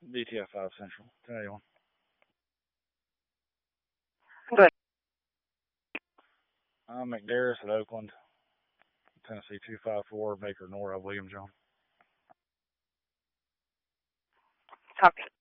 DTF 5 Central. 1081. Good. McDarris at Oakland. Tennessee 254, Baker Nora, William John. Copy.